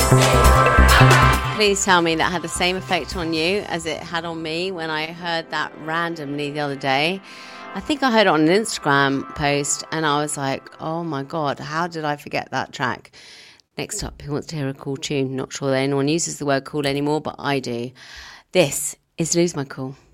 Please tell me that had the same effect on you as it had on me when I heard that randomly the other day. I think I heard it on an Instagram post and I was like, oh my God, how did I forget that track? Next up, who wants to hear a cool tune? Not sure that anyone uses the word cool anymore, but I do. This is Lose My Cool.